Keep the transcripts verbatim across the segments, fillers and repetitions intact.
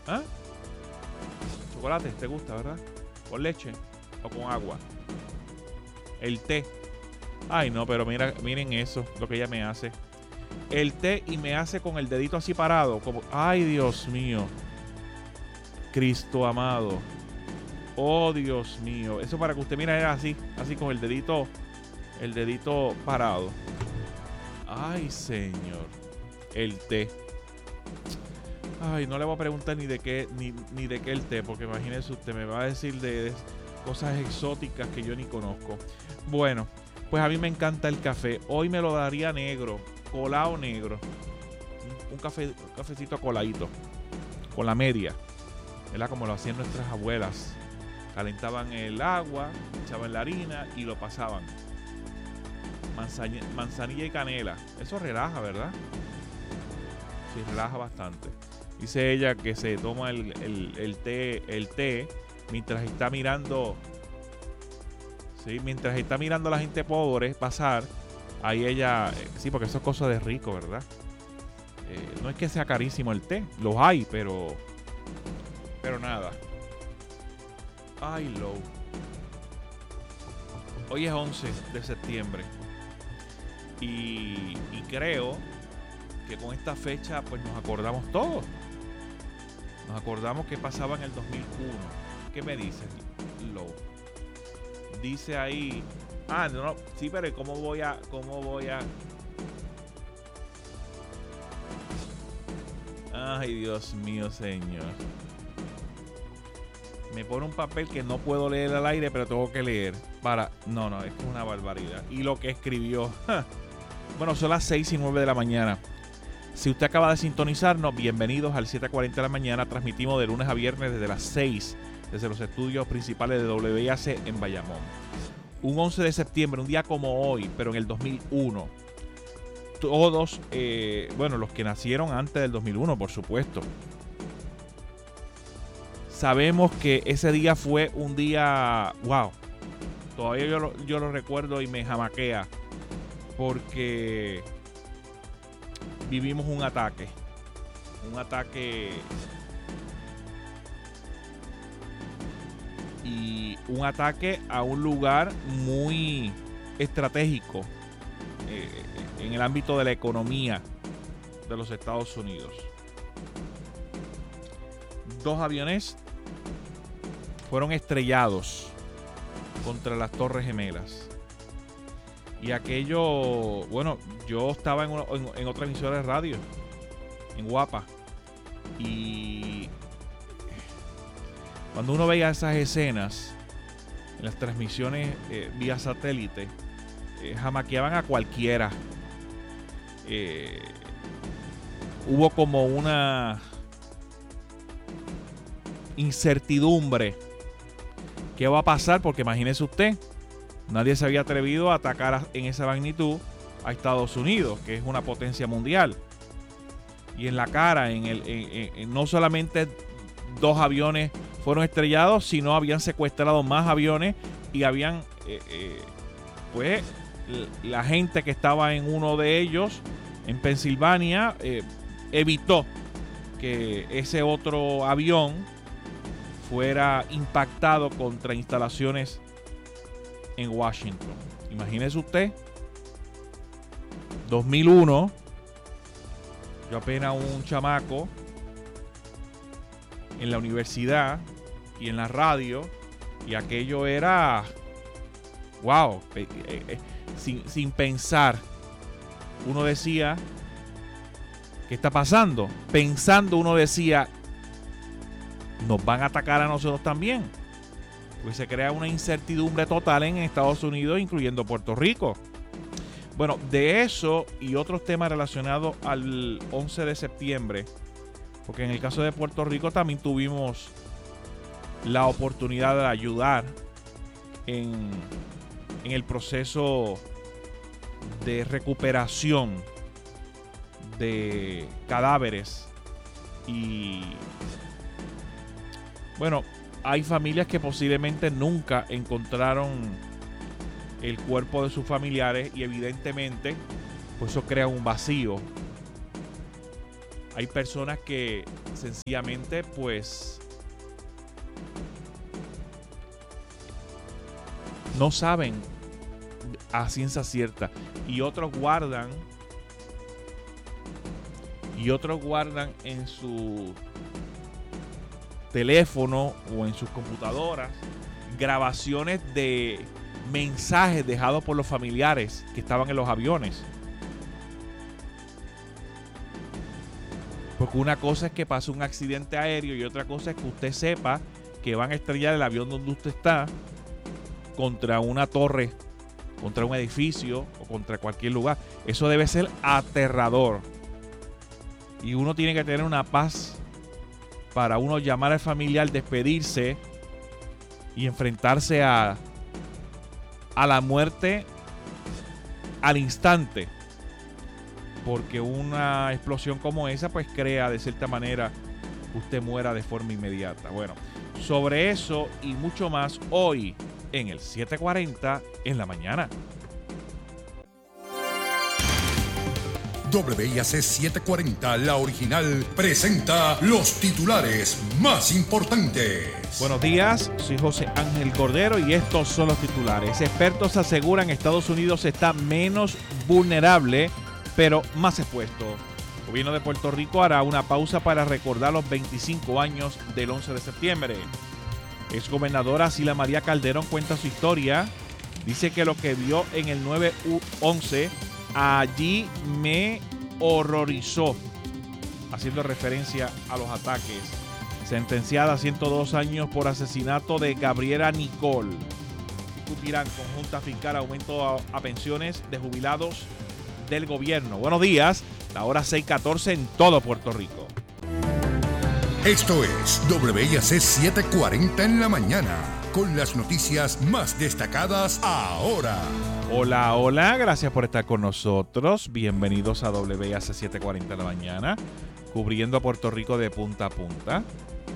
¿Ah? Chocolate, ¿te gusta, verdad? ¿Con leche o con agua? El té. Ay, no, pero mira, miren eso, lo que ella me hace. El té y me hace con el dedito así parado. Como, ay, Dios mío. Cristo amado. Oh, Dios mío. Eso para que usted mire era así, así con el dedito, el dedito parado. Ay, Señor. El té. Ay, no le voy a preguntar ni de qué, ni, ni de qué el té, porque imagínese usted, me va a decir de, de cosas exóticas que yo ni conozco. Bueno, pues a mí me encanta el café. Hoy me lo daría negro, colado negro. Un, café, un cafecito coladito, con la media, ¿verdad? Como lo hacían nuestras abuelas. Calentaban el agua, echaban la harina y lo pasaban. Manzanilla, manzanilla y canela. Eso relaja, ¿verdad? Sí, relaja bastante. Dice ella que se toma el, el, el té, el té mientras está mirando, sí, mientras está mirando a la gente pobre pasar. Ahí ella, eh, sí, porque eso es cosa de rico, ¿verdad? Eh, no es que sea carísimo el té, los hay, pero, pero nada. Ay, low. Hoy es once de septiembre y, y creo que con esta fecha pues nos acordamos todos. Nos acordamos que pasaba en el dos mil uno. ¿Qué me dice Low? Dice ahí, ah, no, no, sí, pero ¿cómo voy a, cómo voy a? Ay, Dios mío, señor. Me pone un papel que no puedo leer al aire, pero tengo que leer. Para, no, no, es que es una barbaridad. Y lo que escribió, ja. Bueno, son las seis y nueve de la mañana. Si usted acaba de sintonizarnos, bienvenidos al siete cuarenta de la mañana. Transmitimos de lunes a viernes desde las seis, desde los estudios principales de W I A C en Bayamón. Un once de septiembre, un día como hoy, pero en el dos mil uno. Todos, eh, bueno, los que nacieron antes del dos mil uno, por supuesto. Sabemos que ese día fue un día, wow, todavía yo lo, yo lo recuerdo y me jamaquea, porque vivimos un ataque, un ataque y un ataque a un lugar muy estratégico eh, en el ámbito de la economía de los Estados Unidos. Dos aviones fueron estrellados contra las Torres Gemelas. Y aquello, bueno, yo estaba en, una, en, en otra emisora de radio, en Guapa. Y cuando uno veía esas escenas, en las transmisiones eh, vía satélite, eh, jamaqueaban a cualquiera. Eh, hubo como una incertidumbre. ¿Qué va a pasar? Porque imagínese usted, nadie se había atrevido a atacar en esa magnitud a Estados Unidos, que es una potencia mundial. Y en la cara, en el, en, en, no solamente dos aviones fueron estrellados, sino habían secuestrado más aviones y habían, eh, eh, pues, la gente que estaba en uno de ellos, en Pensilvania, eh, evitó que ese otro avión fuera impactado contra instalaciones en Washington. Imagínese usted, dos mil uno, yo apenas un chamaco en la universidad y en la radio, y aquello era wow, eh, eh, sin, sin pensar, uno decía, ¿qué está pasando? Pensando uno decía, nos van a atacar a nosotros también. Pues se crea una incertidumbre total en Estados Unidos, incluyendo Puerto Rico. Bueno, de eso y otros temas relacionados al once de septiembre, porque en el caso de Puerto Rico también tuvimos la oportunidad de ayudar en, en el proceso de recuperación de cadáveres. Y bueno, hay familias que posiblemente nunca encontraron el cuerpo de sus familiares y evidentemente pues eso crea un vacío. Hay personas que sencillamente pues no saben a ciencia cierta, y otros guardan y otros guardan en su teléfono o en sus computadoras grabaciones de mensajes dejados por los familiares que estaban en los aviones. Porque una cosa es que pase un accidente aéreo y otra cosa es que usted sepa que van a estrellar el avión donde usted está contra una torre, contra un edificio o contra cualquier lugar. Eso debe ser aterrador. Y uno tiene que tener una paz para uno llamar al familiar, despedirse y enfrentarse a, a la muerte al instante. Porque una explosión como esa pues crea de cierta manera que usted muera de forma inmediata. Bueno, sobre eso y mucho más hoy en el siete cuarenta en la mañana. W I A C setecientos cuarenta, la original, presenta los titulares más importantes. Buenos días, soy José Ángel Cordero y estos son los titulares. Expertos aseguran que Estados Unidos está menos vulnerable, pero más expuesto. El gobierno de Puerto Rico hará una pausa para recordar los veinticinco años del once de septiembre. Exgobernadora Sila María Calderón cuenta su historia. Dice que lo que vio en el nueve once allí me horrorizó, haciendo referencia a los ataques. Sentenciada a ciento dos años por asesinato de Gabriela Nicole. Discutirán conjunta fiscal aumento a, a pensiones de jubilados del gobierno. Buenos días, la hora seis catorce en todo Puerto Rico. Esto es W I A C setecientos cuarenta en la mañana, con las noticias más destacadas ahora. Hola, hola, gracias por estar con nosotros. Bienvenidos a W I A C setecientos cuarenta en la mañana, cubriendo a Puerto Rico de punta a punta.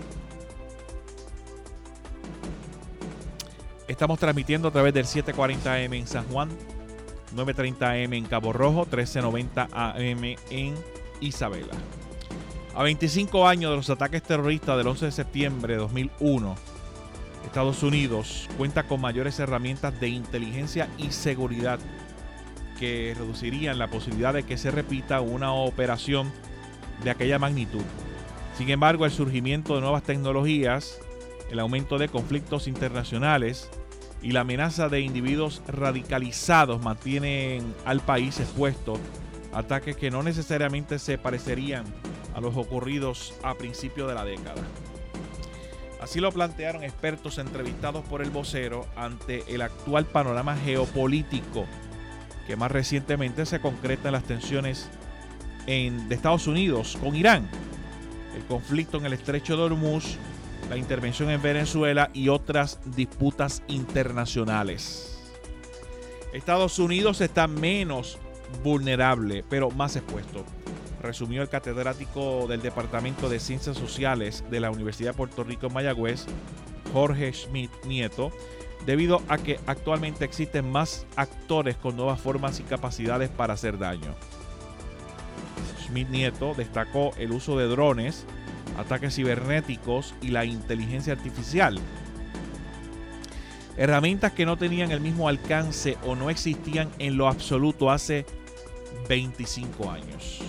Estamos transmitiendo a través del setecientos cuarenta A M en San Juan, nueve treinta A M en Cabo Rojo, trece noventa A M en Isabela. A veinticinco años de los ataques terroristas del once de septiembre de dos mil uno, Estados Unidos cuenta con mayores herramientas de inteligencia y seguridad que reducirían la posibilidad de que se repita una operación de aquella magnitud. Sin embargo, el surgimiento de nuevas tecnologías, el aumento de conflictos internacionales y la amenaza de individuos radicalizados mantienen al país expuesto a ataques que no necesariamente se parecerían a los ocurridos a principios de la década. Así lo plantearon expertos entrevistados por El Vocero ante el actual panorama geopolítico que más recientemente se concreta en las tensiones en, de Estados Unidos con Irán, el conflicto en el Estrecho de Hormuz, la intervención en Venezuela y otras disputas internacionales. Estados Unidos está menos vulnerable, pero más expuesto, resumió el catedrático del Departamento de Ciencias Sociales de la Universidad de Puerto Rico en Mayagüez, Jorge Schmidt Nieto, debido a que actualmente existen más actores con nuevas formas y capacidades para hacer daño. Schmidt Nieto destacó el uso de drones, ataques cibernéticos y la inteligencia artificial. Herramientas que no tenían el mismo alcance o no existían en lo absoluto hace veinticinco años.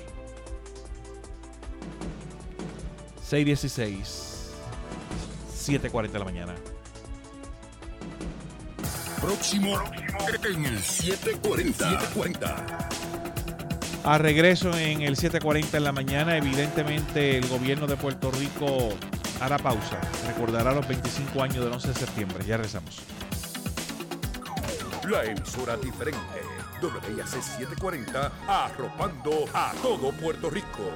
seis dieciséis, siete cuarenta de la mañana. Próximo en el setecientos cuarenta. A regreso en el siete cuarenta en la mañana, evidentemente el gobierno de Puerto Rico hará pausa. Recordará los veinticinco años del once de septiembre. Ya regresamos. La emisora diferente. W I A C setecientos cuarenta, arropando a todo Puerto Rico.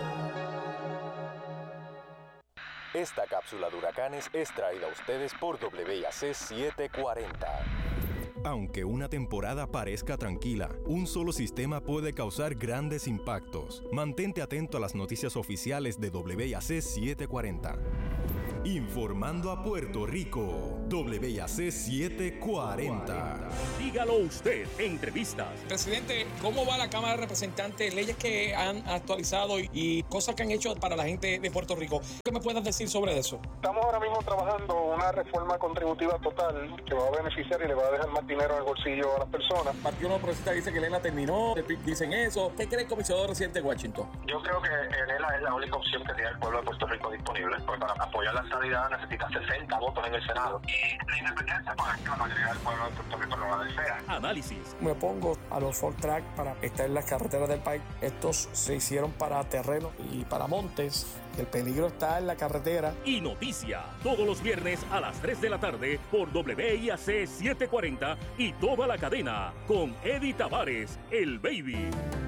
Esta cápsula de huracanes es traída a ustedes por W I A C setecientos cuarenta. Aunque una temporada parezca tranquila, un solo sistema puede causar grandes impactos. Mantente atento a las noticias oficiales de W I A C setecientos cuarenta. Informando a Puerto Rico. W A C setecientos cuarenta. Dígalo usted, entrevistas. Presidente, ¿cómo va la Cámara de Representantes? Leyes que han actualizado y, y cosas que han hecho para la gente de Puerto Rico. ¿Qué me puedes decir sobre eso? Estamos ahora mismo trabajando una reforma contributiva total que va a beneficiar y le va a dejar más dinero en el bolsillo a las personas. El Partido Nuevo Progresista dice que Lela terminó, dicen eso. ¿Qué cree el comisionado residente de Washington? Yo creo que Lela es la única opción que tiene el pueblo de Puerto Rico disponible, porque para apoyar la estadidad necesita sesenta votos en el Senado. Y la independencia, pues es que la mayoría del pueblo de Puerto Rico no la desea. Análisis. Me pongo a los Ford Track para estar en las carreteras del país. Estos se hicieron para terreno y para montes. El peligro está en la carretera. Y noticia, todos los viernes a las tres de la tarde por W I A C setecientos cuarenta y toda la cadena con Eddie Tavares, el Baby.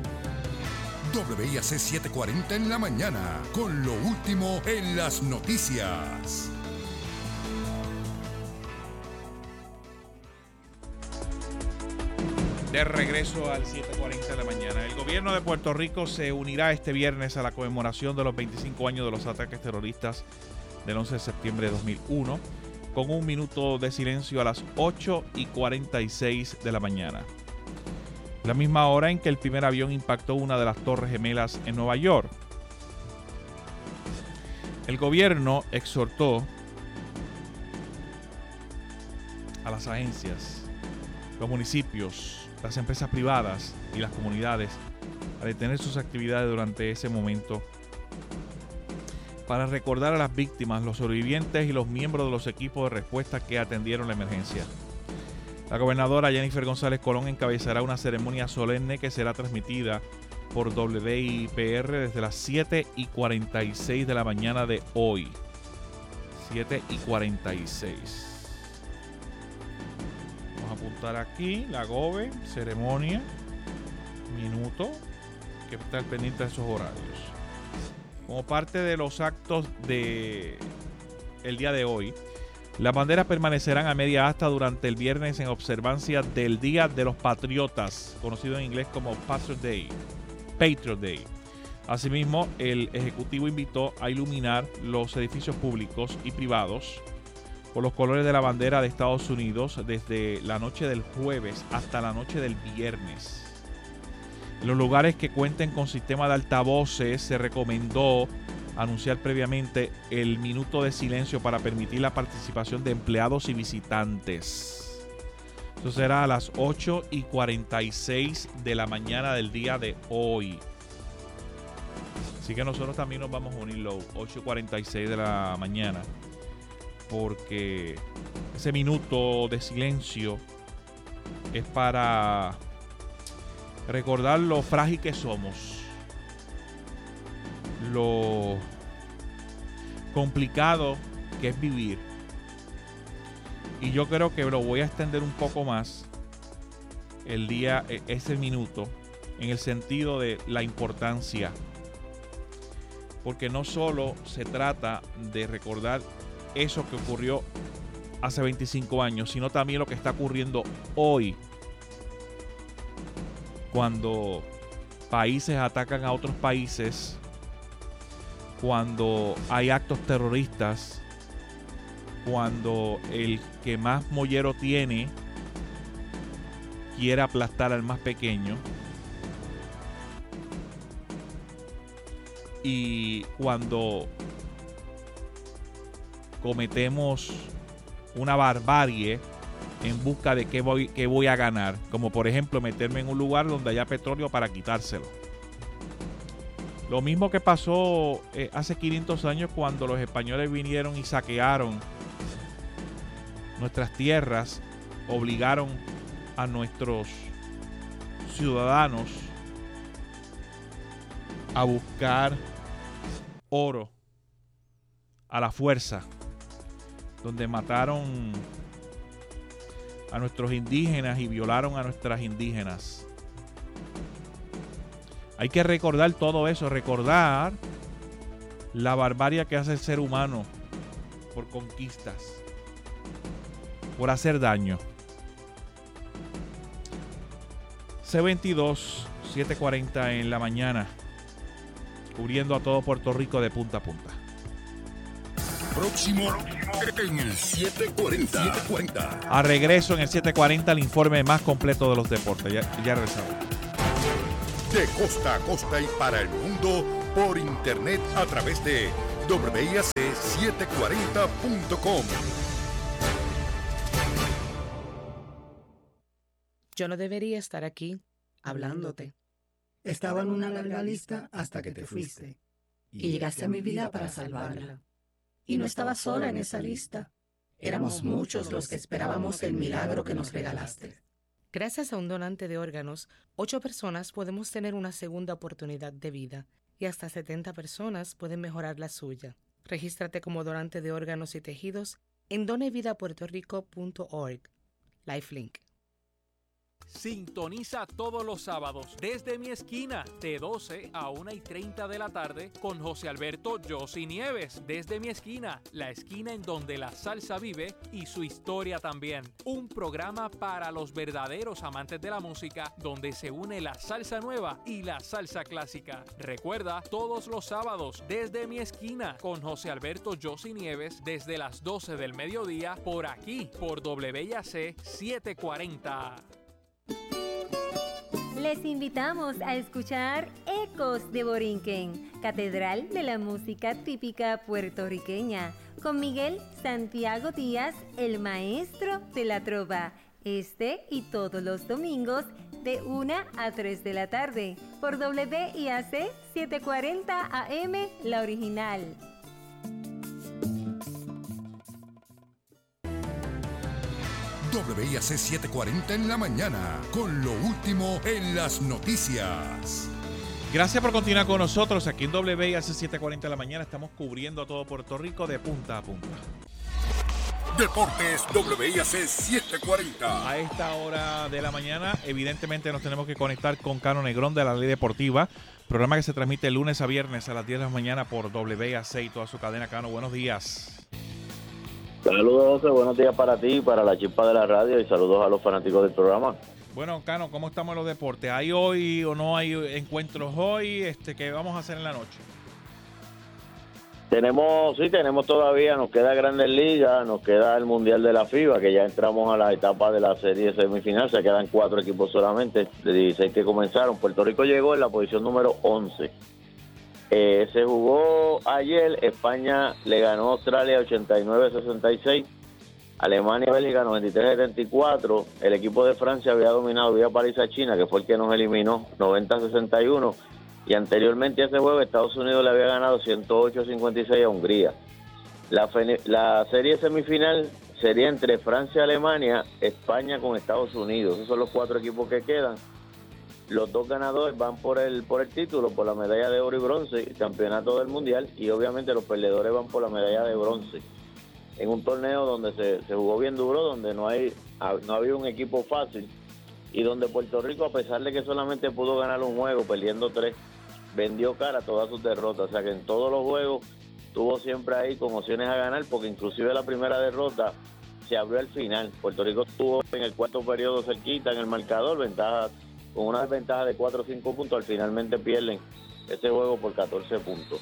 W I A C setecientos cuarenta en la mañana, con lo último en las noticias. De regreso al siete cuarenta de la mañana. El gobierno de Puerto Rico se unirá este viernes a la conmemoración de los veinticinco años de los ataques terroristas del once de septiembre de dos mil uno, con un minuto de silencio a las ocho y cuarenta y seis de la mañana. La misma hora en que el primer avión impactó una de las Torres Gemelas en Nueva York. El gobierno exhortó a las agencias, los municipios, las empresas privadas y las comunidades a detener sus actividades durante ese momento para recordar a las víctimas, los sobrevivientes y los miembros de los equipos de respuesta que atendieron la emergencia. La gobernadora Jennifer González Colón encabezará una ceremonia solemne que será transmitida por W I P R desde las siete y cuarenta y seis de la mañana de hoy. siete y cuarenta y seis. Vamos a apuntar aquí la GOBE, ceremonia, minuto, que está al pendiente de esos horarios. Como parte de los actos de el día de hoy, las banderas permanecerán a media asta durante el viernes en observancia del Día de los Patriotas, conocido en inglés como Patriot Day. Patriot Day. Asimismo, el Ejecutivo invitó a iluminar los edificios públicos y privados con los colores de la bandera de Estados Unidos desde la noche del jueves hasta la noche del viernes. En los lugares que cuenten con sistema de altavoces se recomendó anunciar previamente el minuto de silencio para permitir la participación de empleados y visitantes. Eso será a las ocho y cuarenta y seis de la mañana del día de hoy. Así que nosotros también nos vamos a unir los ocho y cuarenta y seis de la mañana, porque ese minuto de silencio es para recordar lo frágil que somos, lo complicado que es vivir. Y yo creo que lo voy a extender un poco más el día, ese minuto, en el sentido de la importancia, porque no solo se trata de recordar eso que ocurrió hace veinticinco años, sino también lo que está ocurriendo hoy, cuando países atacan a otros países, cuando hay actos terroristas, cuando el que más mollero tiene quiere aplastar al más pequeño, y cuando cometemos una barbarie en busca de qué voy, qué voy a ganar, como por ejemplo meterme en un lugar donde haya petróleo para quitárselo. Lo mismo que pasó eh, hace quinientos años cuando los españoles vinieron y saquearon nuestras tierras, obligaron a nuestros ciudadanos a buscar oro a la fuerza, donde mataron a nuestros indígenas y violaron a nuestras indígenas. Hay que recordar todo eso, recordar la barbarie que hace el ser humano por conquistas, por hacer daño. C veintidós, siete cuarenta en la mañana, cubriendo a todo Puerto Rico de punta a punta. próximo en el siete cuarenta. siete cuarenta. A regreso en el siete cuarenta, el informe más completo de los deportes. Ya, ya regresamos. De costa a costa y para el mundo por internet a través de doble i a ce setecientos cuarenta punto com. Yo no debería estar aquí hablándote. Estaba en una larga lista hasta que te fuiste. Y llegaste a mi vida para salvarla. Y no estaba sola en esa lista. Éramos muchos los que esperábamos el milagro que nos regalaste. Gracias a un donante de órganos, ocho personas podemos tener una segunda oportunidad de vida y hasta setenta personas pueden mejorar la suya. Regístrate como donante de órganos y tejidos en donevidapuertorico punto org. Lifelink. Sintoniza todos los sábados desde mi esquina de doce a una y treinta de la tarde con José Alberto Yossi Nieves. Desde mi esquina, la esquina en donde la salsa vive y su historia también. Un programa para los verdaderos amantes de la música donde se une la salsa nueva y la salsa clásica. Recuerda, todos los sábados desde mi esquina con José Alberto Yossi Nieves desde las doce del mediodía por aquí, por doble i a ce setecientos cuarenta. Les invitamos a escuchar Ecos de Borinquen, Catedral de la Música Típica Puertorriqueña, con Miguel Santiago Díaz, el maestro de la trova, este y todos los domingos de una a tres de la tarde, por doble i a ce setecientos cuarenta A M, la original. doble i a ce setecientos cuarenta en la mañana, con lo último en las noticias. Gracias por continuar con nosotros aquí en doble i a ce setecientos cuarenta en la mañana. Estamos cubriendo a todo Puerto Rico de punta a punta. Deportes doble i a ce setecientos cuarenta. A esta hora de la mañana, evidentemente nos tenemos que conectar con Cano Negrón de La Ley Deportiva, programa que se transmite lunes a viernes a las diez de la mañana por doble i a ce y toda su cadena. Cano, buenos días. Saludos, José, buenos días para ti, para la chispa de la radio y saludos a los fanáticos del programa. Bueno, Cano, ¿cómo estamos en los deportes? ¿Hay hoy o no hay encuentros hoy? Este, ¿qué vamos a hacer en la noche? Tenemos, sí, tenemos todavía, nos queda Grandes Ligas, nos queda el Mundial de la FIBA, que ya entramos a la etapa de la serie semifinal, se quedan cuatro equipos solamente, de dieciséis que comenzaron. Puerto Rico llegó en la posición número once. Eh, se jugó ayer, España le ganó a Australia ochenta y nueve a sesenta y seis, Alemania y Bélgica noventa y tres a setenta y cuatro, el equipo de Francia había dominado vía París a China, que fue el que nos eliminó, noventa a sesenta y uno, y anteriormente a ese juego Estados Unidos le había ganado ciento ocho a cincuenta y seis a Hungría. La, la serie semifinal sería entre Francia y Alemania, España con Estados Unidos, esos son los cuatro equipos que quedan. Los dos ganadores van por el por el título, por la medalla de oro y bronce, el campeonato del mundial, y obviamente los perdedores van por la medalla de bronce. En un torneo donde se, se jugó bien duro, donde no hay no había un equipo fácil, y donde Puerto Rico, a pesar de que solamente pudo ganar un juego, perdiendo tres, vendió cara a todas sus derrotas. O sea que en todos los juegos tuvo siempre ahí con opciones a ganar, porque inclusive la primera derrota se abrió al final. Puerto Rico estuvo en el cuarto periodo cerquita en el marcador, ventaja con una desventaja de cuatro o cinco puntos, al finalmente pierden ese juego por catorce puntos.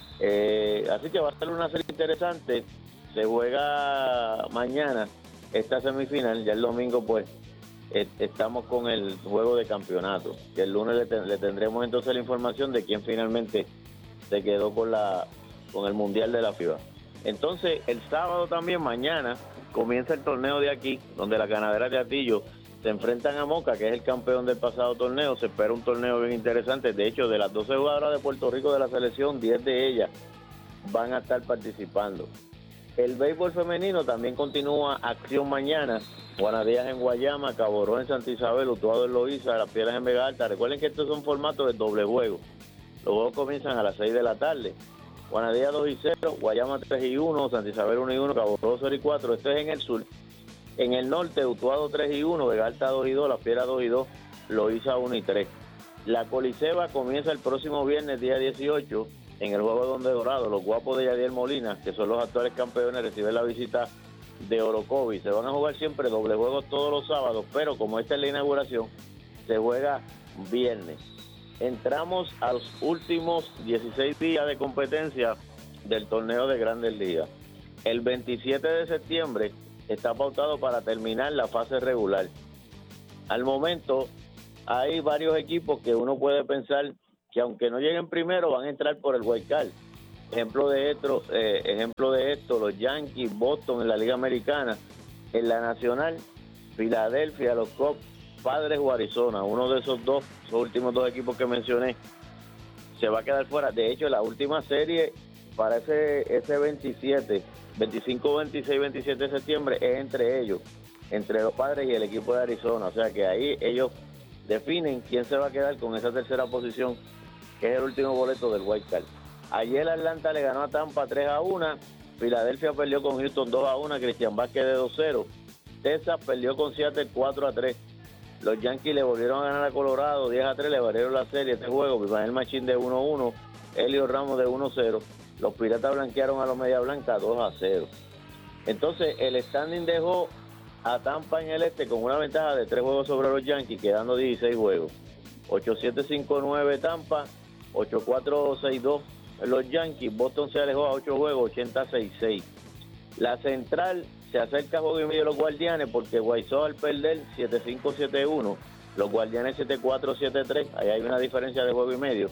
Eh, así que va a ser una serie interesante. Se juega mañana esta semifinal, ya el domingo pues eh, estamos con el juego de campeonato, que el lunes le, ten, le tendremos entonces la información de quién finalmente se quedó con la con el Mundial de la FIBA. Entonces el sábado también, mañana, comienza el torneo de aquí, donde las ganaderas de Atillo se enfrentan a Moca, que es el campeón del pasado torneo. Se espera un torneo bien interesante. De hecho, de las doce jugadoras de Puerto Rico de la selección, diez de ellas van a estar participando. El béisbol femenino también continúa acción mañana. Juanadías en Guayama, Caboró en Santa Isabel, Utuado en Loíza, Las Piedras en Vega Alta. Recuerden que estos son formatos de doble juego. Los juegos comienzan a las seis de la tarde. Juanadías dos y cero, Guayama tres y uno, Santa Isabel uno y uno, Caboró cero y cuatro. Esto es en el sur. En el norte, Utuado tres y uno, Vega Alta dos y dos, Las Piedras dos y dos, Loíza uno y tres. La Coliseba comienza el próximo viernes, día dieciocho, en el juego donde Dorado. Los Guapos de Yadier Molina, que son los actuales campeones, reciben la visita de Orocovi. Se van a jugar siempre doble juegos todos los sábados, pero como esta es la inauguración, se juega viernes. Entramos a los últimos dieciséis días de competencia del torneo de Grandes Ligas. El veintisiete de septiembre está pautado para terminar la fase regular. Al momento hay varios equipos que uno puede pensar que aunque no lleguen primero van a entrar por el wild card. Ejemplo de esto, eh, ejemplo de esto, los Yankees, Boston en la Liga Americana, en la Nacional, Filadelfia, los Cubs, Padres o Arizona. Uno de esos dos, esos últimos dos equipos que mencioné, se va a quedar fuera. De hecho, la última serie para ese, ese veintisiete, veinticinco, veintiséis, veintisiete de septiembre es entre ellos, entre los Padres y el equipo de Arizona. O sea que ahí ellos definen quién se va a quedar con esa tercera posición, que es el último boleto del wild card. Ayer Atlanta le ganó a Tampa tres a uno, Filadelfia perdió con Houston dos a uno, Christian Vázquez de dos cero, Texas perdió con Seattle cuatro a tres, los Yankees le volvieron a ganar a Colorado diez a tres, le valieron la serie este juego, Bimael Machín de uno a uno, Elio Ramos de uno a cero, los Piratas blanquearon a los Media Blanca dos a cero. Entonces el standing dejó a Tampa en el este con una ventaja de tres juegos sobre los Yankees, quedando dieciséis juegos. ocho siete cinco nueve Tampa, ocho cuatro seis dos los Yankees. Boston se alejó a ocho juegos, ochenta a sesenta y seis. La central se acerca a juego y medio de los Guardianes porque White Sox al perder siete cinco siete uno, los Guardianes siete cuatro siete tres, ahí hay una diferencia de juego y medio.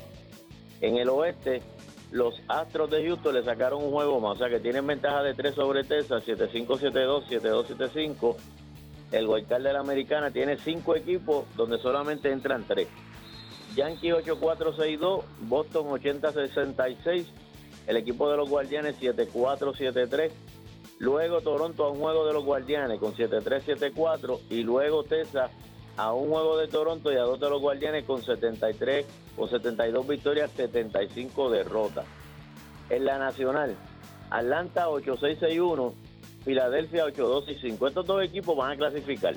En el oeste, los Astros de Houston le sacaron un juego más, o sea que tienen ventaja de tres sobre Texas, siete cinco siete dos, siete dos siete cinco. El wild card de la Americana tiene cinco equipos donde solamente entran tres. Yankees ocho cuatro seis dos, Boston ochenta sesenta y seis, el equipo de los Guardianes siete cuatro siete tres, luego Toronto a un juego de los Guardianes con siete tres siete cuatro y luego Texas a un juego de Toronto y a dos de los Guardianes con setenta y tres, con setenta y dos victorias, setenta y cinco derrotas. En la Nacional, Atlanta ocho seis seis uno, Filadelfia ocho dos seis cinco. Estos dos equipos van a clasificar.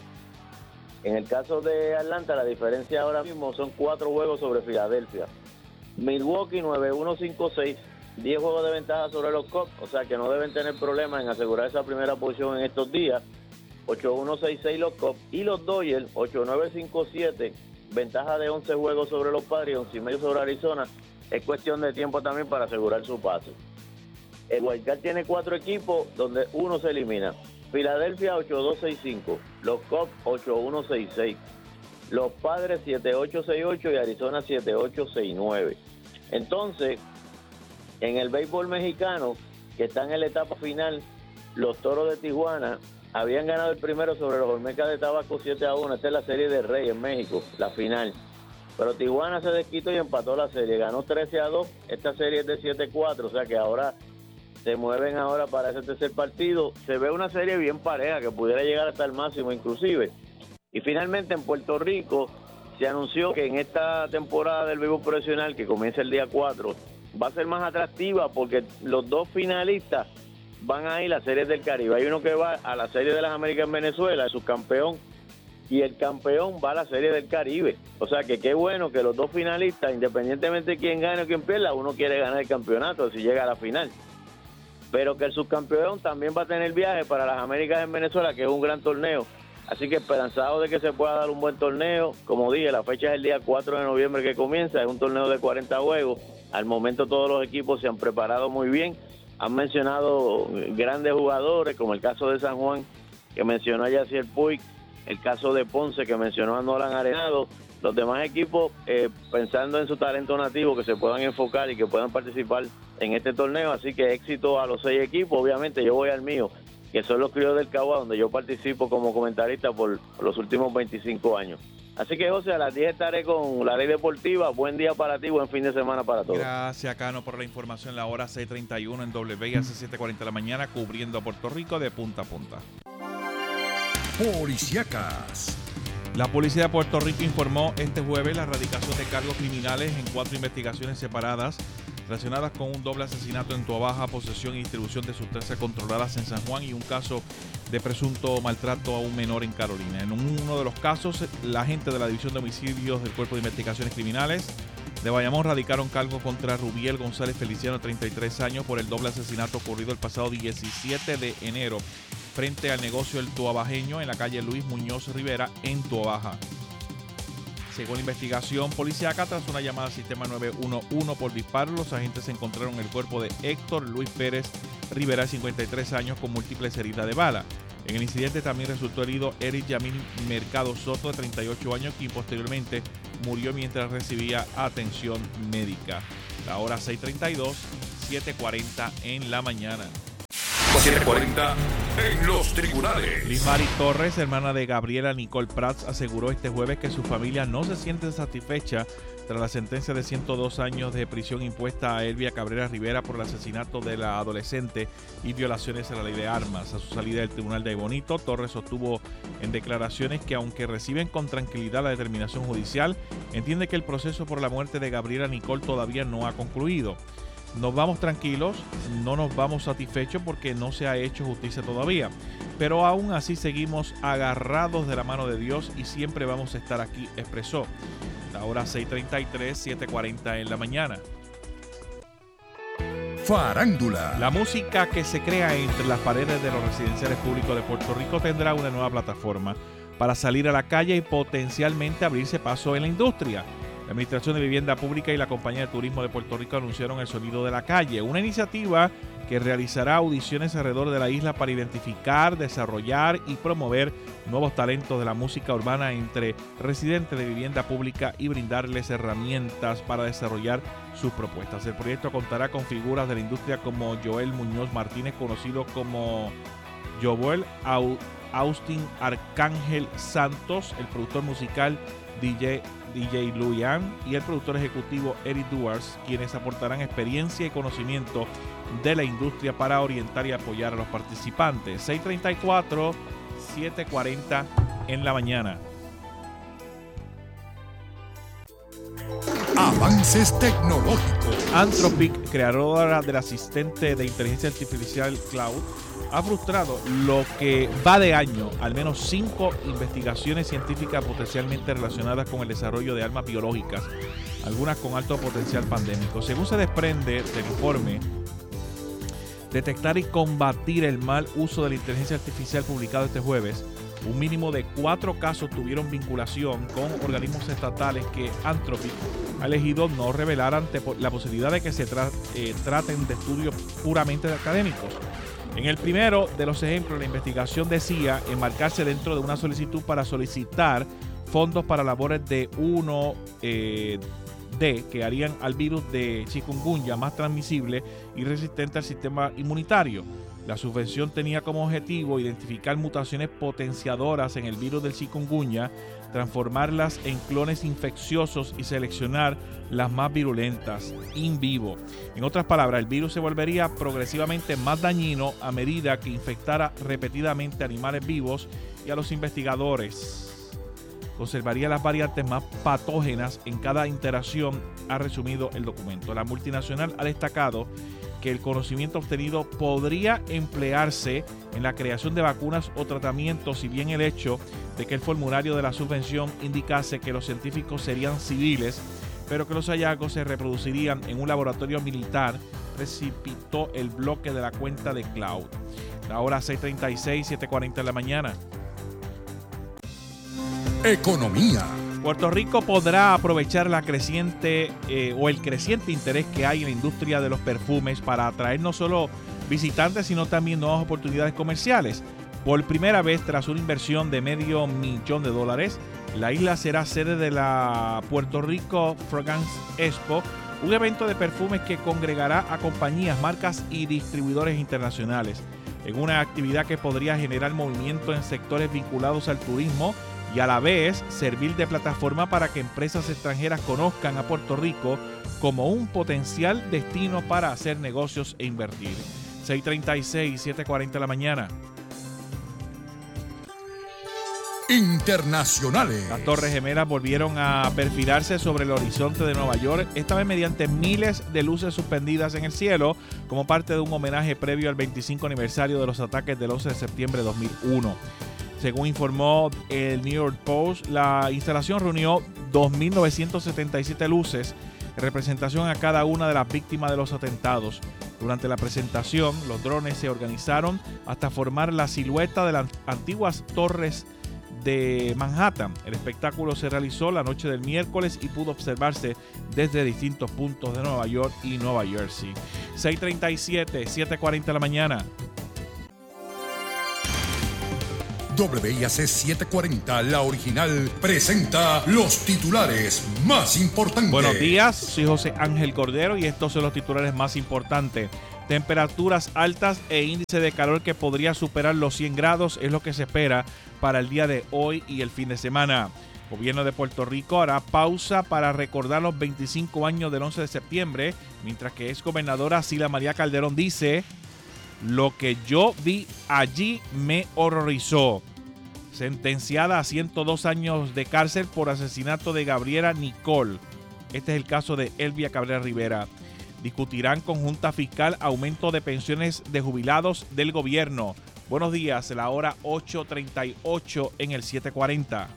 En el caso de Atlanta, la diferencia ahora mismo son cuatro juegos sobre Filadelfia. Milwaukee nueve uno cinco seis, diez juegos de ventaja sobre los Cubs, o sea que no deben tener problemas en asegurar esa primera posición en estos días. ocho uno seis seis los Cubs y los Dodgers ocho nueve cinco siete, ventaja de once juegos sobre los Padres, once y medio sobre Arizona. Es cuestión de tiempo también para asegurar su pase. El wild card tiene cuatro equipos donde uno se elimina. Filadelfia ocho dos seis cinco, los Cubs ocho uno seis seis, los Padres siete ocho seis ocho y Arizona siete ocho seis nueve. Entonces, en el béisbol mexicano, que está en la etapa final, los Toros de Tijuana habían ganado el primero sobre los Olmecas de Tabasco siete a uno. Esta es la serie de Rey en México, la final. Pero Tijuana se desquitó y empató la serie, ganó trece a dos. Esta serie es de siete a cuatro, o sea que ahora se mueven ahora para ese tercer partido. Se ve una serie bien pareja que pudiera llegar hasta el máximo inclusive. Y finalmente en Puerto Rico se anunció que en esta temporada del béisbol profesional, que comienza el día cuatro, va a ser más atractiva porque los dos finalistas van a ir a las series del Caribe. Hay uno que va a la Serie de las Américas en Venezuela, el subcampeón, y el campeón va a la Serie del Caribe. O sea que qué bueno que los dos finalistas, independientemente de quién gane o quién pierda, uno quiere ganar el campeonato si llega a la final. Pero que el subcampeón también va a tener viaje para las Américas en Venezuela, que es un gran torneo. Así que esperanzado de que se pueda dar un buen torneo. Como dije, la fecha es el día cuatro de noviembre que comienza, es un torneo de cuarenta juegos. Al momento todos los equipos se han preparado muy bien. Han mencionado grandes jugadores, como el caso de San Juan, que mencionó a Yacier Puig, el caso de Ponce, que mencionó a Nolan Arenado. Los demás equipos, eh, pensando en su talento nativo, que se puedan enfocar y que puedan participar en este torneo. Así que éxito a los seis equipos. Obviamente yo voy al mío, que son los Criollos del Cagua, donde yo participo como comentarista por los últimos veinticinco años. Así que, José, a las diez estaré con la Ley Deportiva. Buen día para ti, buen fin de semana para todos. Gracias, Cano, por la información. La hora seis treinta y uno en W I A C siete cuarenta de la mañana, cubriendo a Puerto Rico de punta a punta. Policíacas. La policía de Puerto Rico informó este jueves la erradicación de cargos criminales en cuatro investigaciones separadas relacionadas con un doble asesinato en Tuabaja, posesión y distribución de sustancias controladas en San Juan y un caso de presunto maltrato a un menor en Carolina. En uno de los casos, la agente de la División de Homicidios del Cuerpo de Investigaciones Criminales de Bayamón radicaron cargo contra Rubiel González Feliciano, treinta y tres años, por el doble asesinato ocurrido el pasado diecisiete de enero frente al negocio El Tuabajeño en la calle Luis Muñoz Rivera en Tuabaja. Según la investigación policíaca, tras una llamada al sistema nueve uno uno por disparo, los agentes encontraron el cuerpo de Héctor Luis Pérez Rivera, de cincuenta y tres años, con múltiples heridas de bala. En el incidente también resultó herido Eric Yamil Mercado Soto, de treinta y ocho años, quien posteriormente murió mientras recibía atención médica. La hora seis treinta y dos, siete cuarenta en la mañana. siete cuarenta en los tribunales. Liz Mari Torres, hermana de Gabriela Nicole Prats, aseguró este jueves que su familia no se siente satisfecha tras la sentencia de ciento dos años de prisión impuesta a Elvia Cabrera Rivera por el asesinato de la adolescente y violaciones a la ley de armas. A su salida del tribunal de Bonito, Torres sostuvo en declaraciones que, aunque reciben con tranquilidad la determinación judicial, entiende que el proceso por la muerte de Gabriela Nicole todavía no ha concluido. Nos vamos tranquilos, no nos vamos satisfechos porque no se ha hecho justicia todavía, pero aún así seguimos agarrados de la mano de Dios y siempre vamos a estar aquí, expresó. Ahora seis treinta y tres, siete cuarenta en la mañana. Farándula. La música que se crea entre las paredes de los residenciales públicos de Puerto Rico tendrá una nueva plataforma para salir a la calle y potencialmente abrirse paso en la industria. La Administración de Vivienda Pública y la Compañía de Turismo de Puerto Rico anunciaron el Sonido de la Calle, una iniciativa que realizará audiciones alrededor de la isla para identificar, desarrollar y promover nuevos talentos de la música urbana entre residentes de vivienda pública y brindarles herramientas para desarrollar sus propuestas. El proyecto contará con figuras de la industria como Joel Muñoz Martínez, conocido como Joel, Austin Arcángel Santos, el productor musical D J D J Luian y el productor ejecutivo Eric Duars, quienes aportarán experiencia y conocimiento de la industria para orientar y apoyar a los participantes. seis treinta y cuatro, siete cuarenta en la mañana. Avances tecnológicos. Anthropic, creadora del asistente de inteligencia artificial Cloud, ha frustrado lo que va de año al menos cinco investigaciones científicas potencialmente relacionadas con el desarrollo de armas biológicas, algunas con alto potencial pandémico. Según se desprende del informe Detectar y combatir el mal uso de la inteligencia artificial publicado este jueves, un mínimo de cuatro casos tuvieron vinculación con organismos estatales que Anthropic ha elegido no revelar ante la posibilidad de que se tra eh, traten de estudios puramente académicos. En el primero de los ejemplos, la investigación decía enmarcarse dentro de una solicitud para solicitar fondos para labores de uno eh, D que harían al virus de chikungunya más transmisible y resistente al sistema inmunitario. La subvención tenía como objetivo identificar mutaciones potenciadoras en el virus del chikungunya, transformarlas en clones infecciosos y seleccionar las más virulentas in vivo. En otras palabras, el virus se volvería progresivamente más dañino a medida que infectara repetidamente a animales vivos y a los investigadores. Conservaría las variantes más patógenas en cada interacción, ha resumido el documento. La multinacional ha destacado que el conocimiento obtenido podría emplearse en la creación de vacunas o tratamientos, si bien el hecho de que el formulario de la subvención indicase que los científicos serían civiles, pero que los hallazgos se reproducirían en un laboratorio militar, precipitó el bloque de la cuenta de Cloud. La hora seis treinta y seis, siete cuarenta de la mañana. Economía. Puerto Rico podrá aprovechar la creciente eh, o el creciente interés que hay en la industria de los perfumes para atraer no solo visitantes, sino también nuevas oportunidades comerciales. Por primera vez, tras una inversión de medio millón de dólares, la isla será sede de la Puerto Rico Fragrance Expo, un evento de perfumes que congregará a compañías, marcas y distribuidores internacionales, en una actividad que podría generar movimiento en sectores vinculados al turismo y a la vez servir de plataforma para que empresas extranjeras conozcan a Puerto Rico como un potencial destino para hacer negocios e invertir. seis treinta y seis, siete cuarenta de la mañana. Internacionales. Las Torres Gemelas volvieron a perfilarse sobre el horizonte de Nueva York, esta vez mediante miles de luces suspendidas en el cielo, como parte de un homenaje previo al veinticinco aniversario de los ataques del once de septiembre de dos mil uno. Según informó el New York Post, la instalación reunió dos mil novecientas setenta y siete luces en representación a cada una de las víctimas de los atentados. Durante la presentación, los drones se organizaron hasta formar la silueta de las antiguas torres de Manhattan. El espectáculo se realizó la noche del miércoles y pudo observarse desde distintos puntos de Nueva York y Nueva Jersey. seis treinta y siete, siete cuarenta de la mañana. W I A C setecientos cuarenta, la original, presenta los titulares más importantes. Buenos días, soy José Ángel Cordero y estos son los titulares más importantes. Temperaturas altas e índice de calor que podría superar los cien grados es lo que se espera para el día de hoy y el fin de semana. El gobierno de Puerto Rico hará pausa para recordar los veinticinco años del once de septiembre, mientras que ex gobernadora Sila María Calderón dice: lo que yo vi allí me horrorizó. Sentenciada a ciento dos años de cárcel por asesinato de Gabriela Nicole. Este es el caso de Elvia Cabrera Rivera. Discutirán con Junta Fiscal aumento de pensiones de jubilados del gobierno. Buenos días, la hora ocho treinta y ocho en el siete cuarenta.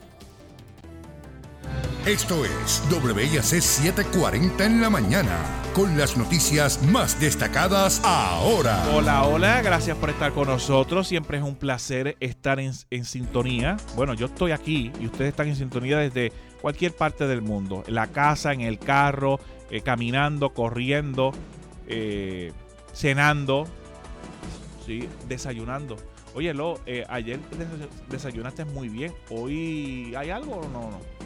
Esto es W I A C setecientos cuarenta en la mañana, con las noticias más destacadas ahora. Hola, hola, gracias por estar con nosotros. Siempre es un placer estar en, en sintonía. Bueno, yo estoy aquí y ustedes están en sintonía desde cualquier parte del mundo. En la casa, en el carro, eh, caminando, corriendo, eh, cenando, ¿sí? Desayunando. Oye, Lo, eh, ayer desayunaste muy bien. ¿Hoy hay algo o no? no?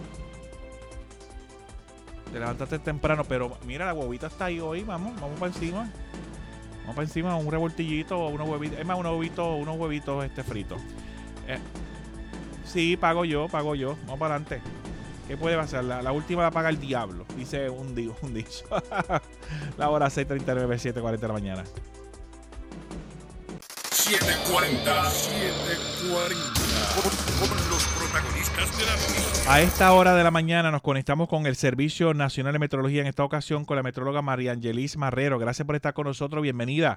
Te levantaste temprano, pero mira, la huevita está ahí hoy. Vamos, vamos para encima. Vamos para encima, un revoltillito, unos huevitos. Es más, unos huevitos, unos huevitos este, fritos. Eh, sí, pago yo, pago yo. Vamos para adelante. ¿Qué puede pasar? La, la última la paga el diablo, dice un, un dicho. La hora seis treinta y nueve, siete cuarenta de la mañana. siete cuarenta, siete cuarenta. Con, con los protagonistas de la noticia. A esta hora de la mañana nos conectamos con el Servicio Nacional de Meteorología, en esta ocasión con la meteoróloga María Angelis Marrero. Gracias por estar con nosotros, bienvenida.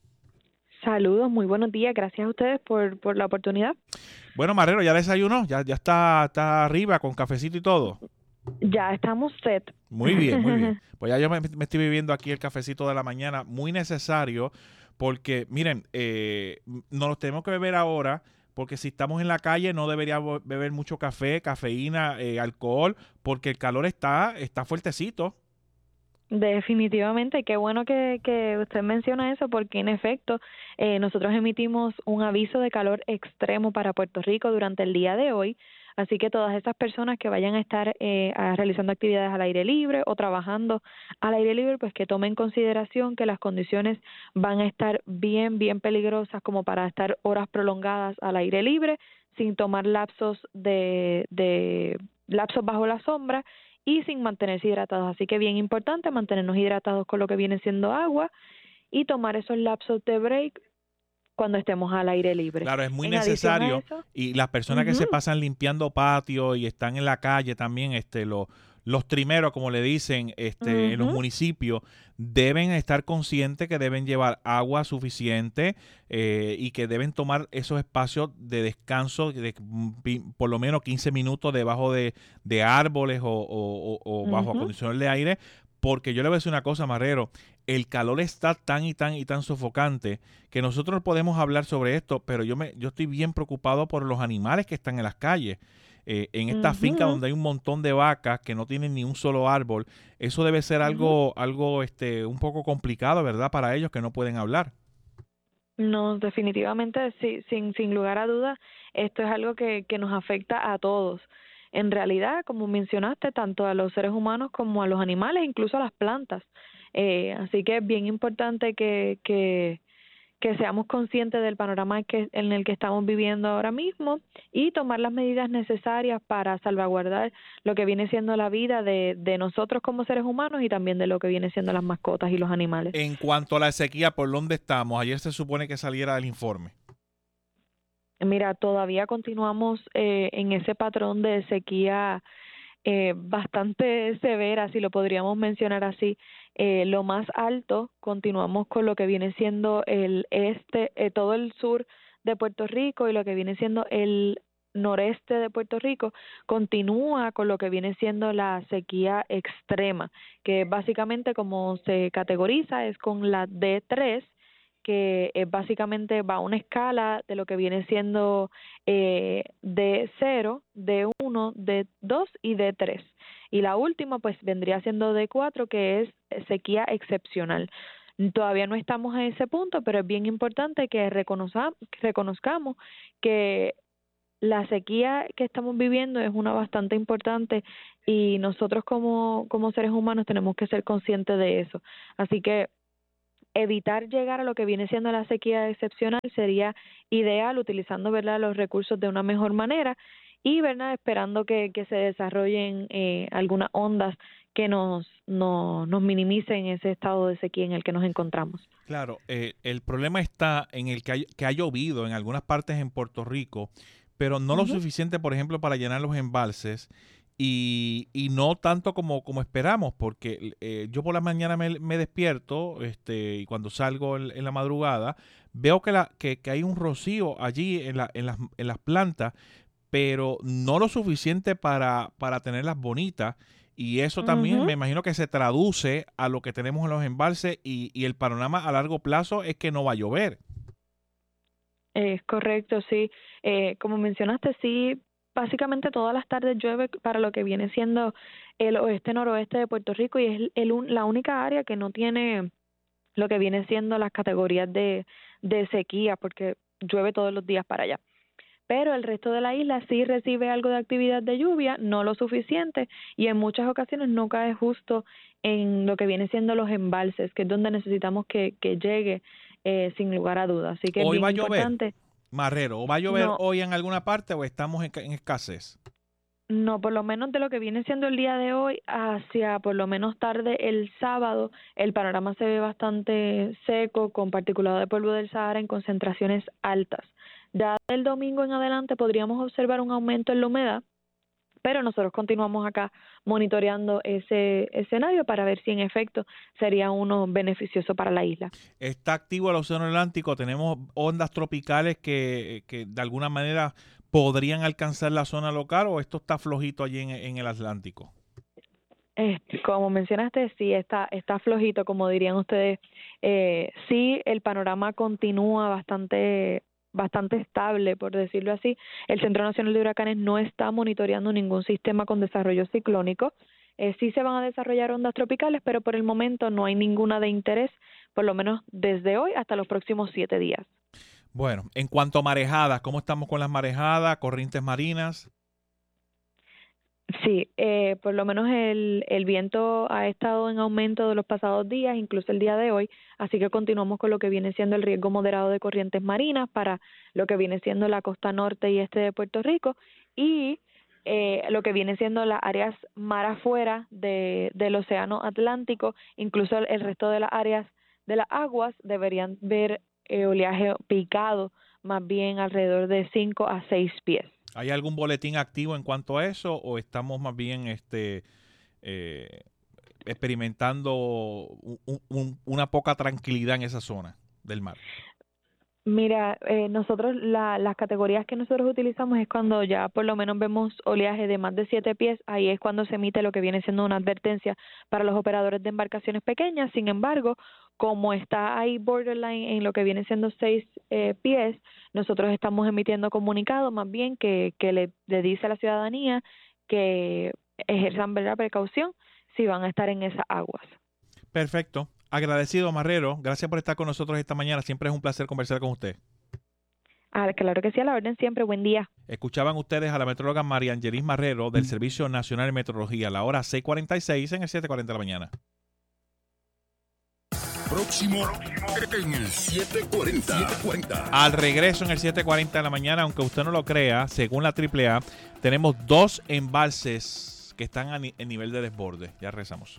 Saludos, muy buenos días, gracias a ustedes por, por la oportunidad. Bueno, Marrero, ¿ya desayunó? ¿Ya, ya está, está arriba con cafecito y todo? Ya estamos set. Muy bien, muy bien. Pues ya yo me, me estoy viviendo aquí el cafecito de la mañana, muy necesario, porque miren, eh, nos los tenemos que beber ahora, porque si estamos en la calle no deberíamos beber mucho café, cafeína, eh, alcohol, porque el calor está, está fuertecito. Definitivamente, qué bueno que, que usted menciona eso, porque en efecto eh, nosotros emitimos un aviso de calor extremo para Puerto Rico durante el día de hoy, así que todas esas personas que vayan a estar eh, a, realizando actividades al aire libre o trabajando al aire libre, pues que tomen en consideración que las condiciones van a estar bien, bien peligrosas como para estar horas prolongadas al aire libre sin tomar lapsos de, de lapsos bajo la sombra y sin mantenerse hidratados. Así que bien importante mantenernos hidratados con lo que viene siendo agua y tomar esos lapsos de break cuando estemos al aire libre. Claro, es muy en necesario. Eso, y las personas uh-huh. que se pasan limpiando patio y están en la calle también, este, lo, los trimeros, como le dicen, este, uh-huh. en los municipios, deben estar conscientes que deben llevar agua suficiente eh, y que deben tomar esos espacios de descanso de por lo menos quince minutos debajo de, de árboles o, o, o bajo uh-huh. acondicionador de aire, porque yo le voy a decir una cosa, Marrero, el calor está tan y tan y tan sofocante que nosotros podemos hablar sobre esto, pero yo me yo estoy bien preocupado por los animales que están en las calles. Eh, en esta uh-huh. finca donde hay un montón de vacas que no tienen ni un solo árbol, eso debe ser uh-huh. algo algo este un poco complicado, ¿verdad? Para ellos que no pueden hablar. No, definitivamente, sí, sin sin lugar a dudas, esto es algo que, que nos afecta a todos. En realidad, como mencionaste, tanto a los seres humanos como a los animales, incluso a las plantas. Eh, así que es bien importante que, que, que seamos conscientes del panorama que, en el que estamos viviendo ahora mismo y tomar las medidas necesarias para salvaguardar lo que viene siendo la vida de, de nosotros como seres humanos y también de lo que viene siendo las mascotas y los animales. En cuanto a la sequía, ¿por dónde estamos? Ayer se supone que saliera el informe. Mira, todavía continuamos eh, en ese patrón de sequía eh, bastante severa, si lo podríamos mencionar así. Eh, lo más alto, continuamos con lo que viene siendo el este, eh, todo el sur de Puerto Rico y lo que viene siendo el noreste de Puerto Rico, continúa con lo que viene siendo la sequía extrema, que básicamente como se categoriza es con la D tres, que es básicamente va a una escala de lo que viene siendo eh, D cero, D uno, D dos y D tres. Y la última pues vendría siendo D cuatro, que es sequía excepcional. Todavía no estamos a ese punto, pero es bien importante que reconozcamos, reconozcamos que la sequía que estamos viviendo es una bastante importante y nosotros como, como seres humanos tenemos que ser conscientes de eso. Así que evitar llegar a lo que viene siendo la sequía excepcional sería ideal, utilizando, ¿verdad?, los recursos de una mejor manera y, ¿verdad?, esperando que, que se desarrollen eh, algunas ondas que nos, no, nos minimicen ese estado de sequía en el que nos encontramos. Claro, eh, el problema está en el que, hay, que ha llovido en algunas partes en Puerto Rico, pero no uh-huh. lo suficiente, por ejemplo, para llenar los embalses. Y, y no tanto como, como esperamos, porque eh, yo por la mañana me, me despierto este, y cuando salgo en, en la madrugada veo que, la, que, que hay un rocío allí en, la, en, las, en las plantas, pero no lo suficiente para, para tenerlas bonitas. Y eso también uh-huh. me imagino que se traduce a lo que tenemos en los embalses y, y el panorama a largo plazo es que no va a llover. Es correcto, sí. Eh, como mencionaste, sí. Básicamente todas las tardes llueve para lo que viene siendo el oeste-noroeste de Puerto Rico y es el, la única área que no tiene lo que viene siendo las categorías de, de sequía porque llueve todos los días para allá. Pero el resto de la isla sí recibe algo de actividad de lluvia, no lo suficiente y en muchas ocasiones no cae justo en lo que viene siendo los embalses, que es donde necesitamos que, que llegue eh, sin lugar a dudas. Así que Hoy es bien va a llover. importante. Marrero, ¿o va a llover no, hoy en alguna parte o estamos en, en escasez? No, por lo menos de lo que viene siendo el día de hoy hacia por lo menos tarde el sábado, el panorama se ve bastante seco con particulado de polvo del Sahara en concentraciones altas. Ya del domingo en adelante podríamos observar un aumento en la humedad, pero nosotros continuamos acá monitoreando ese escenario para ver si en efecto sería uno beneficioso para la isla. Está activo el Océano Atlántico, tenemos ondas tropicales que, que de alguna manera podrían alcanzar la zona local o esto está flojito allí en, en el Atlántico. Este, como mencionaste, sí, está, está flojito, como dirían ustedes. Eh, sí, el panorama continúa bastante... bastante estable, por decirlo así. El Centro Nacional de Huracanes no está monitoreando ningún sistema con desarrollo ciclónico. Eh, sí se van a desarrollar ondas tropicales, pero por el momento no hay ninguna de interés, por lo menos desde hoy hasta los próximos siete días. Bueno, en cuanto a marejadas, ¿cómo estamos con las marejadas, corrientes marinas? Sí, eh, por lo menos el, el viento ha estado en aumento de los pasados días, incluso el día de hoy, así que continuamos con lo que viene siendo el riesgo moderado de corrientes marinas para lo que viene siendo la costa norte y este de Puerto Rico y eh, lo que viene siendo las áreas mar afuera de, del océano Atlántico, incluso el, el resto de las áreas de las aguas deberían ver eh, oleaje picado, más bien alrededor de cinco a seis pies. ¿Hay algún boletín activo en cuanto a eso o estamos más bien este eh, experimentando un, un, una poca tranquilidad en esa zona del mar? Mira, eh, nosotros la, las categorías que nosotros utilizamos es cuando ya por lo menos vemos oleaje de más de siete pies, ahí es cuando se emite lo que viene siendo una advertencia para los operadores de embarcaciones pequeñas. Sin embargo, como está ahí borderline en lo que viene siendo seis eh, pies, nosotros estamos emitiendo comunicados más bien que, que le, le dice a la ciudadanía que ejerzan, ¿verdad?, precaución si van a estar en esas aguas. Perfecto. Agradecido, Marrero. Gracias por estar con nosotros esta mañana. Siempre es un placer conversar con usted. Ah, claro que sí, a la orden siempre. Buen día. Escuchaban ustedes a la metróloga María Angelis Marrero del Servicio Nacional de Meteorología, la hora seis cuarenta y seis en el siete cuarenta de la mañana. Próximo en el siete cuarenta. Al regreso en el siete cuarenta de la mañana, aunque usted no lo crea, según la triple A, tenemos dos embalses que están a ni- en nivel de desborde. Ya regresamos.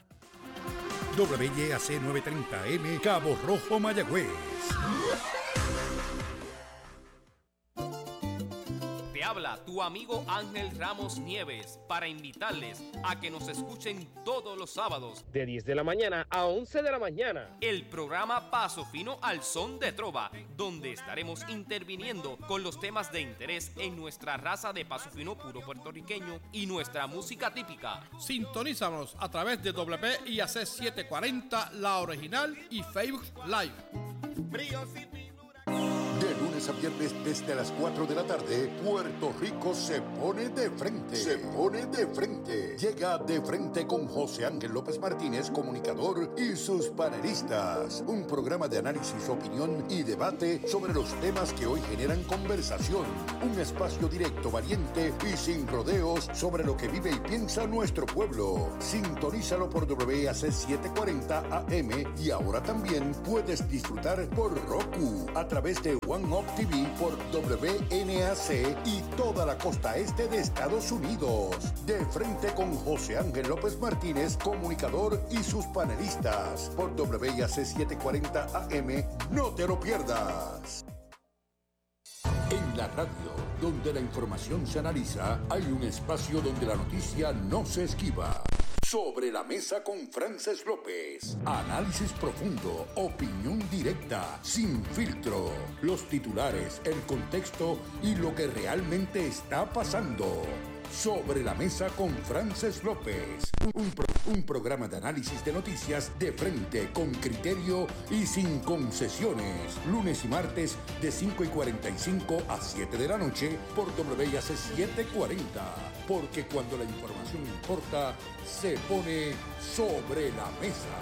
W Y A C novecientos treinta M Cabo Rojo, Mayagüez. Te habla tu amigo Ángel Ramos Nieves para invitarles a que nos escuchen todos los sábados de diez de la mañana a once de la mañana. El programa Paso Fino al Son de Trova, donde estaremos interviniendo con los temas de interés en nuestra raza de paso fino puro puertorriqueño y nuestra música típica. Sintonízanos a través de W I A C setecientos cuarenta, la original y Facebook Live. De lunes a viernes desde las cuatro de la tarde, Puerto Rico se pone de frente. Se pone de frente. Llega De Frente con José Ángel López Martínez, comunicador, y sus panelistas. Un programa de análisis, opinión y debate sobre los temas que hoy generan conversación. Un espacio directo, valiente y sin rodeos sobre lo que vive y piensa nuestro pueblo. Sintonízalo por W I A C setecientos cuarenta A M y ahora también puedes disfrutar por Roku a través de One Up T V por W N A C y toda la costa este de Estados Unidos. De Frente con José Ángel López Martínez, comunicador, y sus panelistas por W I A C setecientos cuarenta A M. No te lo pierdas. En la radio, donde la información se analiza, hay un espacio donde la noticia no se esquiva. Sobre la mesa con Frances López. Análisis profundo, opinión directa, sin filtro. Los titulares, el contexto y lo que realmente está pasando. Sobre la mesa con Frances López. Un, pro- un programa de análisis de noticias de frente, con criterio y sin concesiones. Lunes y martes de cinco y cuarenta y cinco a siete de la noche por W I A C setecientos cuarenta. Porque cuando la información importa, se pone sobre la mesa.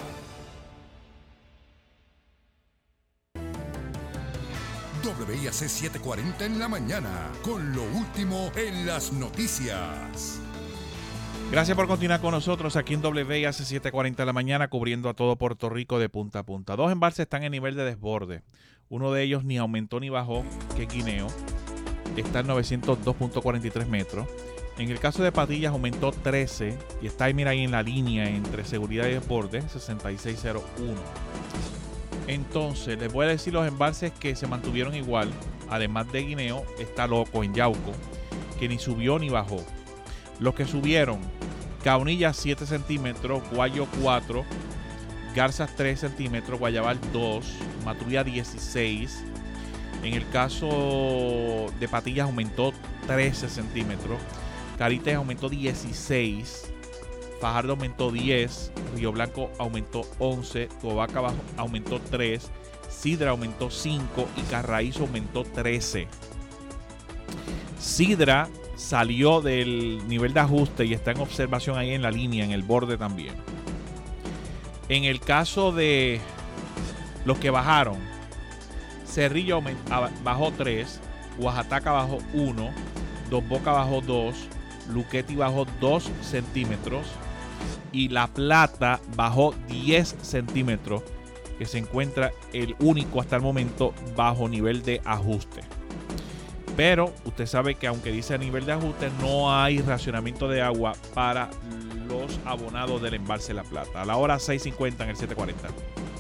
W I A C setecientos cuarenta en la mañana, con lo último en las noticias. Gracias por continuar con nosotros aquí en W I A C setecientos cuarenta en la mañana, cubriendo a todo Puerto Rico de punta a punta. Dos embalses están en nivel de desborde. Uno de ellos ni aumentó ni bajó, que es Guineo. Está en novecientos dos punto cuarenta y tres metros. En el caso de Patillas aumentó trece y está ahí, mira, ahí en la línea entre seguridad y desborde, sesenta y seis cero uno. Entonces, les voy a decir los embalses que se mantuvieron igual. Además de Guineo, está Loco en Yauco, que ni subió ni bajó. Los que subieron: Caunilla siete centímetros, Guayo cuatro, Garzas tres centímetros, Guayabal dos, Maturía dieciséis. En el caso de Patillas aumentó trece centímetros, Carites aumentó dieciséis, Fajardo aumentó diez, Río Blanco aumentó once, Tobaca Bajo aumentó tres, Sidra aumentó cinco y Carraízo aumentó trece. Sidra salió del nivel de ajuste y está en observación ahí en la línea, en el borde también. En el caso de los que bajaron, Cerrillo bajó tres, Oaxaca bajó uno, Dos Bocas bajó dos, Luquetti bajó dos centímetros y La Plata bajó diez centímetros, que se encuentra el único hasta el momento bajo nivel de ajuste. Pero usted sabe que aunque dice a nivel de ajuste, no hay racionamiento de agua para los abonados del embalse La Plata. A la hora seis cincuenta en el setecientos cuarenta.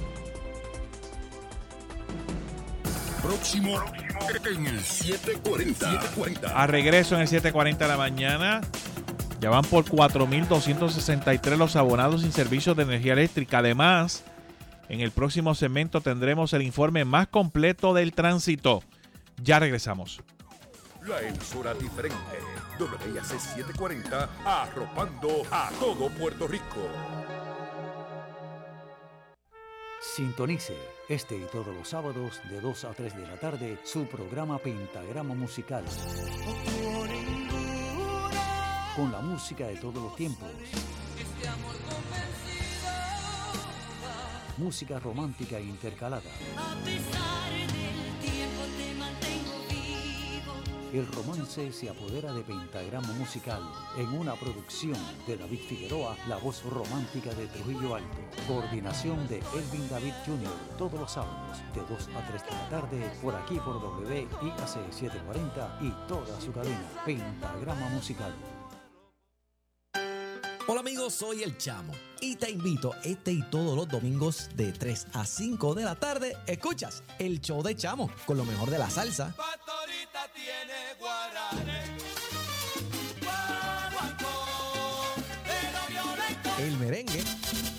Próximo en el setecientos cuarenta. A regreso en el setecientos cuarenta de la mañana. Ya van por cuatro mil doscientos sesenta y tres los abonados sin servicios de energía eléctrica. Además, en el próximo segmento tendremos el informe más completo del tránsito. Ya regresamos. La emisora diferente. W I A C setecientos cuarenta, arropando a todo Puerto Rico. Sintonice este y todos los sábados de dos a tres de la tarde su programa Pentagrama Musical. Con la música de todos los tiempos. Música romántica intercalada. El romance se apodera de Pentagrama Musical en una producción de David Figueroa, la voz romántica de Trujillo Alto. Coordinación de Elvin David junior Todos los sábados de dos a tres de la tarde por aquí por W I A C setecientos cuarenta y toda su cadena Pentagrama Musical. Hola amigos, soy El Chamo y te invito este y todos los domingos de tres a cinco de la tarde. Escuchas el show de Chamo con lo mejor de la salsa, Pastorita tiene guaranes. el merengue.